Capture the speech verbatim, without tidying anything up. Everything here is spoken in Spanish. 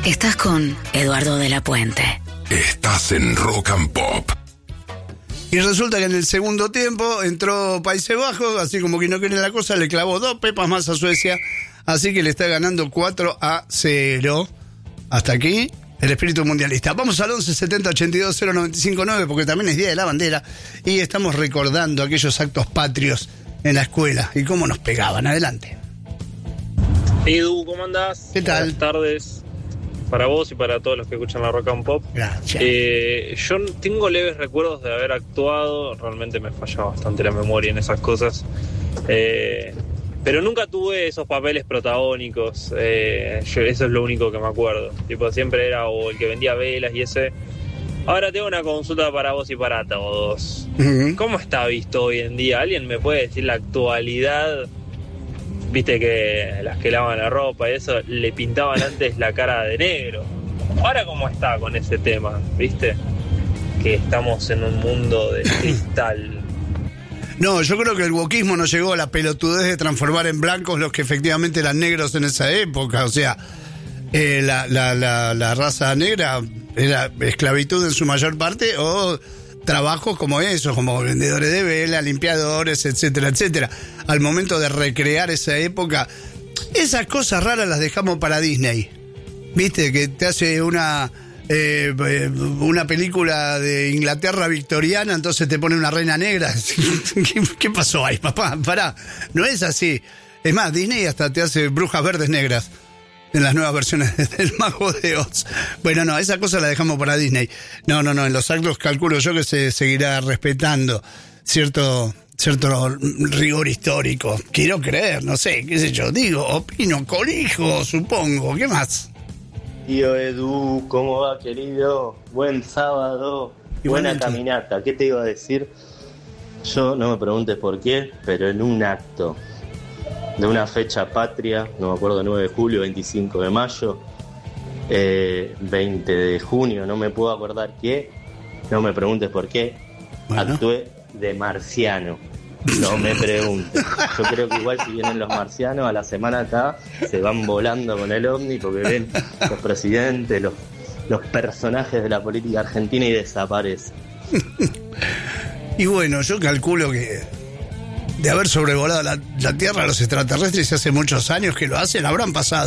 Estás con Eduardo de la Puente. Estás en Rock and Pop. Y resulta que en el segundo tiempo entró Países Bajos, así como que no quiere la cosa, le clavó dos pepas más a Suecia, así que le está ganando cuatro a cero. Hasta aquí el espíritu mundialista. Vamos al once setenta ochenta y dos cero noventa y cinco nueve, porque también es Día de la Bandera y estamos recordando aquellos actos patrios en la escuela y cómo nos pegaban. Adelante. Edu, ¿cómo andás? ¿Qué tal? Buenas tardes para vos y para todos los que escuchan la Rock and Pop. Gracias. Eh, yo tengo leves recuerdos de haber actuado, realmente me falla bastante la memoria en esas cosas, eh, pero nunca tuve esos papeles protagónicos, eh, yo, eso es lo único que me acuerdo. Tipo, siempre era o el que vendía velas y ese. Ahora tengo una consulta para vos y para todos. Uh-huh. ¿Cómo está visto hoy en día? ¿Alguien me puede decir la actualidad? Viste que las que lavan la ropa y eso le pintaban antes la cara de negro. Ahora cómo está con ese tema, ¿viste? Que estamos en un mundo de cristal. No, yo creo que el wokismo no llegó a la pelotudez de transformar en blancos los que efectivamente eran negros en esa época. O sea, eh, la, la, la, la raza negra era esclavitud en su mayor parte o trabajos como esos, como vendedores de vela, limpiadores, etcétera, etcétera. Al momento de recrear esa época, esas cosas raras las dejamos para Disney. ¿Viste? Que te hace una eh, una película de Inglaterra victoriana, entonces te pone una reina negra. ¿Qué, qué pasó ahí, papá? Pará, no es así. Es más, Disney hasta te hace brujas verdes negras en las nuevas versiones del Mago de Oz. Bueno, no, esa cosa la dejamos para Disney. No, no, no, en los actos calculo yo que se seguirá respetando cierto cierto rigor histórico. Quiero creer, no sé, qué sé yo, digo, opino, colijo, supongo, ¿qué más? Tío Edu, ¿cómo va, querido? Buen sábado, Igualmente. Buena caminata. ¿Qué te iba a decir? Yo, no me preguntes por qué, pero en un acto de una fecha patria, no me acuerdo, nueve de julio, veinticinco de mayo, eh, veinte de junio, no me puedo acordar qué, no me preguntes por qué, Bueno. actué de marciano. No me preguntes. Yo creo que igual si vienen los marcianos a la semana acá, se van volando con el ovni porque ven los presidentes, los, los personajes de la política argentina y desaparecen. Y bueno, yo calculo que de haber sobrevolado la, la Tierra los extraterrestres hace muchos años que lo hacen, habrán pasado